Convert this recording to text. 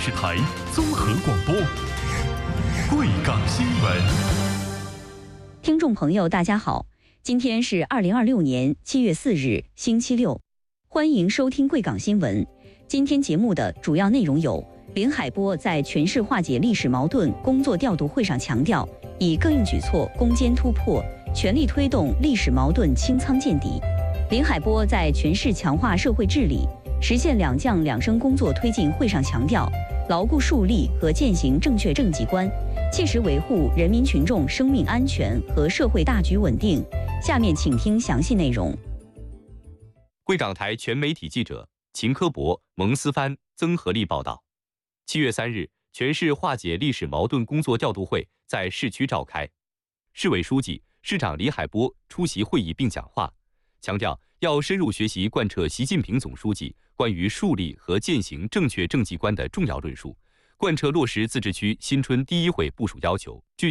视台综合广播，贵港新闻。 听众朋友，大家好，今天是2026年7月4日，星期六，欢迎收听贵港新闻。今天节目的主要内容有：林海波在全市化解历史矛盾工作调度会上强调，以各应举措攻坚突破，全力推动历史矛盾清仓见底。林海波在全市强化社会治理，实现两降两升工作推进会上强调，牢固树立和践行正确政绩观，切实维护人民群众生命安全和社会大局稳定。下面请听详细内容。 贵港台全媒体记者秦科博、蒙思帆、曾合力报道。7月3日，全市化解历史矛盾工作调度会在市区召开，市委书记、市长李海波出席会议并讲话，强调要深入学习贯彻习近平总书记关于树立和践行正确政绩观的重要论述，贯彻落实自治区新春第一会部署要求，